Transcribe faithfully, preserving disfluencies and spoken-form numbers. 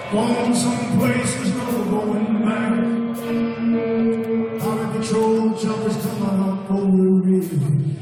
Going someplace there's no going back. Highway patrol jumpers coming up over me.